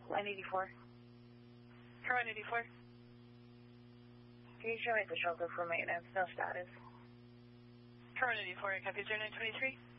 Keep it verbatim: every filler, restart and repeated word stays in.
Line eighty-four. Line eighty-four. Can you show me the shelter for maintenance? No status. Line eighty-four, copy zero nine twenty-three.